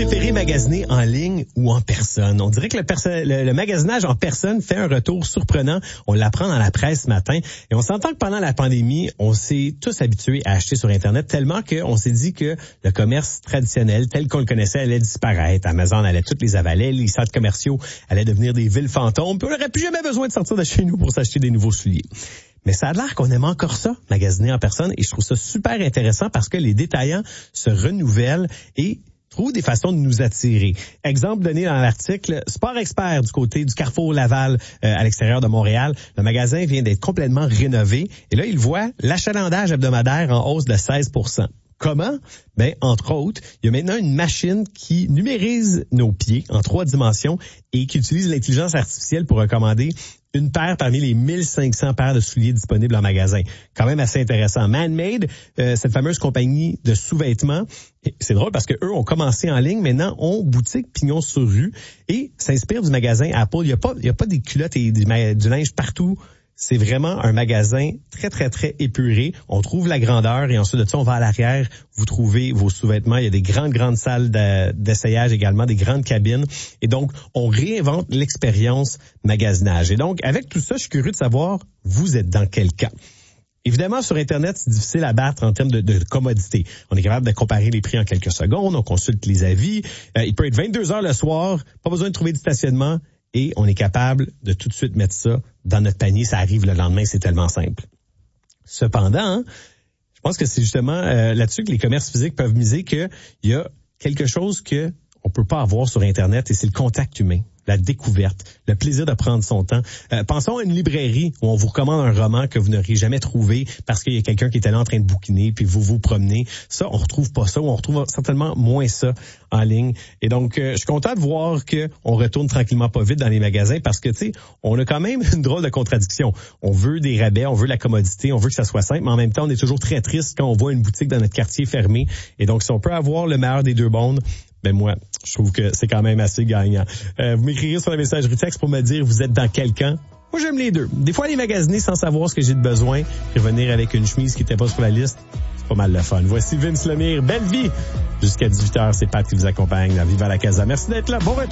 préférez magasiner en ligne ou en personne? On dirait que le magasinage en personne fait un retour surprenant. On l'apprend dans la presse ce matin. Et on s'entend que pendant la pandémie, on s'est tous habitués à acheter sur Internet tellement qu'on s'est dit que le commerce traditionnel, tel qu'on le connaissait, allait disparaître. Amazon allait toutes les avaler, les centres commerciaux allaient devenir des villes fantômes. Puis on n'aurait plus jamais besoin de sortir de chez nous pour s'acheter des nouveaux souliers. Mais ça a l'air qu'on aime encore ça, magasiner en personne. Et je trouve ça super intéressant parce que les détaillants se renouvellent et trouve des façons de nous attirer. Exemple donné dans l'article, Sport Expert du côté du Carrefour Laval à l'extérieur de Montréal. Le magasin vient d'être complètement rénové et là, il voit l'achalandage hebdomadaire en hausse de 16%. Comment? Ben, entre autres, il y a maintenant une machine qui numérise nos pieds en 3 dimensions et qui utilise l'intelligence artificielle pour recommander une paire parmi les 1500 paires de souliers disponibles en magasin. Quand même assez intéressant. Man-Made, cette fameuse compagnie de sous-vêtements, c'est drôle parce que eux ont commencé en ligne, maintenant ont boutique pignon sur rue et s'inspire du magasin Apple. Il y a pas des culottes et du linge partout. C'est vraiment un magasin très, très, très épuré. On trouve la grandeur et ensuite de ça, on va à l'arrière. Vous trouvez vos sous-vêtements. Il y a des grandes salles d'essayage également, des grandes cabines. Et donc, on réinvente l'expérience magasinage. Et donc, avec tout ça, je suis curieux de savoir, vous êtes dans quel camp? Évidemment, sur Internet, c'est difficile à battre en termes de commodité. On est capable de comparer les prix en quelques secondes. On consulte les avis. Il peut être 22 heures le soir. Pas besoin de trouver du stationnement. Et on est capable de tout de suite mettre ça dans notre panier. Ça arrive le lendemain, c'est tellement simple. Cependant, je pense que c'est justement là-dessus que les commerces physiques peuvent miser qu'il y a quelque chose que on peut pas avoir sur Internet et c'est le contact humain, la découverte, le plaisir de prendre son temps. Pensons à une librairie où on vous recommande un roman que vous n'auriez jamais trouvé parce qu'il y a quelqu'un qui était là en train de bouquiner puis vous vous promenez. Ça, on retrouve pas ça ou on retrouve certainement moins ça en ligne. Et donc, je suis content de voir que on retourne tranquillement pas vite dans les magasins parce que, tu sais, on a quand même une drôle de contradiction. On veut des rabais, on veut la commodité, on veut que ça soit simple, mais en même temps, on est toujours très triste quand on voit une boutique dans notre quartier fermée. Et donc, si on peut avoir le meilleur des deux mondes, ben moi, je trouve que c'est quand même assez gagnant. Vous m'écrirez sur la messagerie texte pour me dire vous êtes dans quel camp. Moi, j'aime les deux. Des fois, aller magasiner sans savoir ce que j'ai de besoin, puis revenir avec une chemise qui n'était pas sur la liste, c'est pas mal le fun. Voici Vince Lemire, belle vie. Jusqu'à 18h, c'est Pat qui vous accompagne à Viva la Casa. Merci d'être là. Bon retour.